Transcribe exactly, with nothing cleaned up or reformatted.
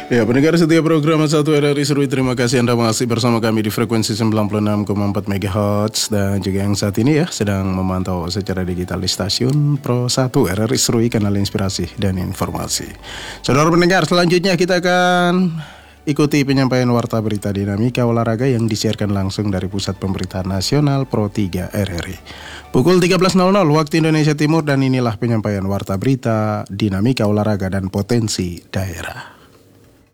Ya, pendengar setiap program satu R R I Serui, terima kasih Anda masih bersama kami di frekuensi sembilan puluh enam koma empat MHz dan juga yang saat ini ya sedang memantau secara digital di stasiun Pro satu R R I Serui, kanal inspirasi dan informasi. Saudara pendengar, selanjutnya kita akan ikuti penyampaian warta berita dinamika olahraga yang disiarkan langsung dari Pusat Pemberitaan Nasional Pro tiga R R I. Pukul tiga belas nol nol waktu Indonesia Timur, dan inilah penyampaian warta berita dinamika olahraga dan potensi daerah.